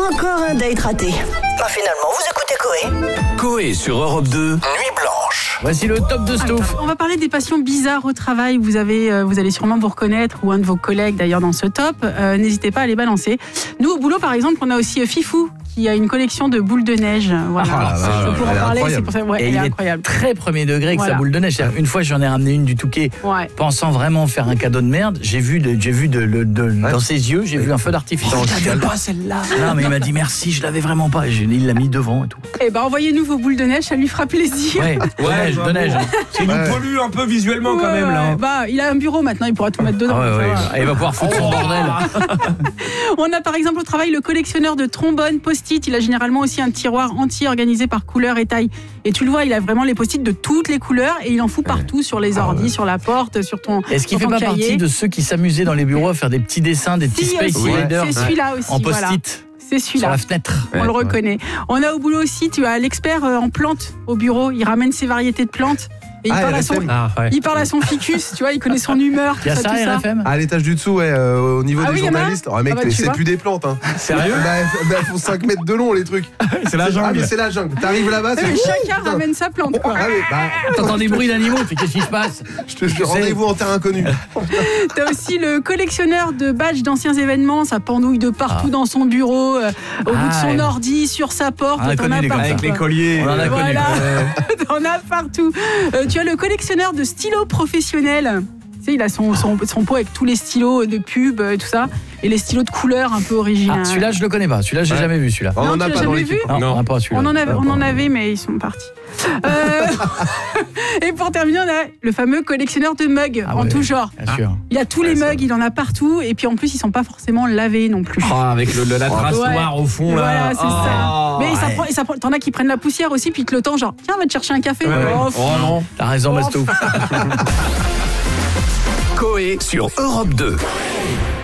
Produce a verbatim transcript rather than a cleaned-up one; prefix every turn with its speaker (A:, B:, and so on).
A: Encore un date raté. Bah finalement, vous écoutez Coé.
B: Coé sur Europe deux, Nuit Blanche.
C: Voici le top de Stouff.
D: On va parler des passions bizarres au travail. Vous avez, euh, vous allez sûrement vous reconnaître, ou un de vos collègues d'ailleurs dans ce top. Euh, n'hésitez pas à les balancer. Nous, au boulot, par exemple, on a aussi euh, Fifou, qui a une collection de boules de neige. Voilà.
C: Ah,
D: je peux en parler, c'est pour ça. Ouais,
C: et
D: elle
C: il
D: est
C: est
D: incroyable.
C: très premier degré avec
D: Voilà.
C: sa boule de neige. C'est-à-dire, une fois, j'en ai ramené une du Touquet,
D: Ouais.
C: pensant vraiment faire un cadeau de merde. J'ai vu, de, j'ai vu de, de, de,
E: Ouais.
C: dans ses yeux, j'ai vu un feu d'artifice.
D: Oh, je l'avais pas celle-là.
C: Non, mais il m'a dit merci, je l'avais vraiment pas. Et je- il l'a mis devant et tout.
D: Eh ben, envoyez-nous vos boules de neige, ça lui fera plaisir.
C: Ouais, de
E: Ouais,
C: neige, de
E: bravo.
C: neige.
E: Il nous
F: Ouais.
E: pollue un peu visuellement quand
D: Ouais,
E: même là.
D: ouais. Bah, il a un bureau maintenant, il pourra tout mettre dedans.
C: Ah ouais,
D: ça
C: ouais.
D: va.
C: Et il va pouvoir foutre son bordel.
D: On a par exemple au travail le collectionneur de trombones post-it. Il a généralement aussi un tiroir entier organisé par couleur et taille. Et tu le vois, il a vraiment les post-it de toutes les couleurs et il en fout partout sur les ordis, sur la porte, sur ton
C: Est-ce qu'il
D: sur
C: fait
D: ton
C: pas
D: cahier.
C: partie de ceux qui s'amusaient dans les bureaux à faire des petits dessins, des petits
D: Si,
C: Space
D: aussi,
C: Invaders
D: c'est celui-là aussi.
C: en
D: voilà.
C: post-it
D: C'est
C: sur
D: celui-là.
C: la fenêtre?
D: On le reconnaît. On a au boulot aussi, tu as l'expert euh, en plantes au bureau. Il ramène ses variétés de plantes. Et il,
F: Ah,
D: parle à
F: R F
D: son,
F: M.
C: Ah, ouais.
D: il parle à son ficus, tu vois, il connaît son humeur.
C: Il y a
D: tout
C: ça,
D: tout
C: R F M?
F: À l'étage du dessous, ouais, euh, au niveau
D: Ah
F: des
D: oui, y en a un
F: journalistes. Oh, mec,
D: Ah bah, tu
F: c'est
D: vois.
F: plus des plantes. Hein.
E: Sérieux?
F: Bah, bah, elles font cinq mètres de long, les trucs.
E: C'est la
F: Ah,
E: jungle.
F: mais c'est la jungle. T'arrives là-bas,
D: Eh,
F: c'est.
D: mais chacun
F: Putain.
D: ramène sa plante, quoi.
F: Ah, oui, bah,
C: T'entends des bruits d'animaux, tu fais qu'est-ce qui se passe?
F: je te jure, rendez-vous en terrain inconnu.
D: T'as aussi le collectionneur de badges d'anciens événements, ça pendouille de partout
C: Ah.
D: dans son bureau, euh, au bout de
C: Ah,
D: son
C: ouais.
D: ordi, sur sa porte.
C: On a
D: t'en
C: connu
D: as
C: les
D: partout,
C: comme ça.
E: Avec les
D: quoi.
E: colliers.
C: On en a connu.
D: Voilà.
C: Ouais.
D: T'en as partout. Euh, tu as le collectionneur de stylos professionnels. Tu sais, il a son, son, son pot avec tous les stylos de pub, euh, tout ça, et les stylos de couleur un peu originaux.
C: Ah, celui-là, je le connais pas. Celui-là, j'ai
E: Ouais.
C: jamais vu celui-là.
F: On
D: Non,
F: en
D: tu
F: a
D: l'as
F: pas dans
D: jamais
F: l'équipe.
D: vu
F: hein.
C: Non,
E: Non.
C: on n'a pas celui-là.
D: On en, avait,
F: Ah,
D: on en
F: pardon.
D: avait, mais ils sont partis. Euh, et pour terminer, on a le fameux collectionneur de mugs
C: Ah
D: en
C: ouais.
D: tout genre.
C: Bien sûr.
D: Il a tous les mugs, il en a partout, et puis en plus, ils sont pas forcément lavés non plus.
E: Oh, avec le, le- la trace
D: Ouais.
E: noire au fond là.
D: Voilà, c'est ça.
E: Oh.
D: Mais ça
C: ouais.
D: prend, et ça prend- t'en as qui prennent la poussière aussi, puis te le temps, genre, tiens, va te chercher un café.
E: Ouais, ouais.
D: Oh,
E: Oh non.
C: T'as raison,
D: Oh,
C: Bastou.
B: Coé sur Europe deux.